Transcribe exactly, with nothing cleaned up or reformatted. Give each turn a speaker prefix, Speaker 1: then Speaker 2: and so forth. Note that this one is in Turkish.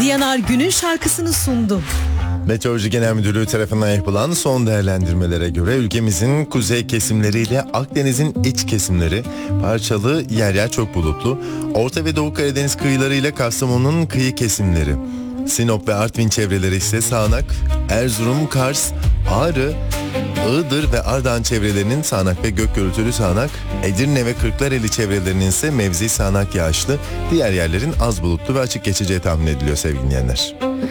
Speaker 1: Diyanar günün şarkısını sundu.
Speaker 2: Meteoroloji Genel Müdürlüğü tarafından yapılan son değerlendirmelere göre ülkemizin kuzey kesimleriyle Akdeniz'in iç kesimleri parçalı, yer yer çok bulutlu. Orta ve Doğu Karadeniz kıyıları ile Kastamonu'nun kıyı kesimleri, Sinop ve Artvin çevreleri ise sağanak, Erzurum, Kars, Ağrı, Iğdır ve Ardahan çevrelerinin sağanak ve gök gürültülü sağanak, Edirne ve Kırklareli çevrelerinin ise mevzi sağanak yağışlı, diğer yerlerin az bulutlu ve açık geçeceği tahmin ediliyor sevgili dinleyenler.